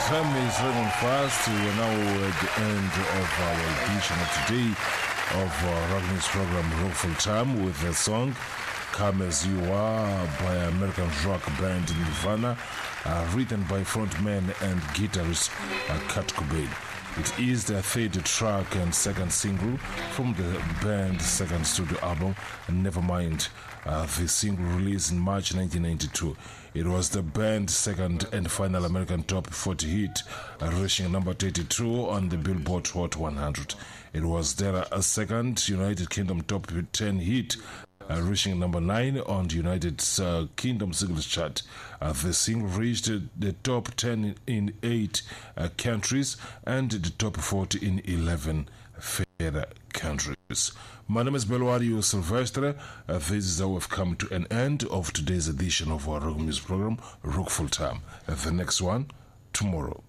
time is running fast. We are now at the end of our edition of today of Rock News program Rock Full Time with the song Come As You Are by American rock band Nirvana, written by frontman and guitarist Kurt Cobain. It is the third track and second single from the band's second studio album, Nevermind. The single released in March 1992. It was the band's second and final American top 40 hit, reaching number 32 on the Billboard Hot 100. It was their second United Kingdom top 10 hit, reaching number 9 on the United Kingdom singles chart. The single reached the top 10 in 8 countries and the top 40 in 11 further countries. My name is Belwario Silvestre. This is how we've come to an end of today's edition of our Rock Music program, Rock Full Time. The next one, tomorrow.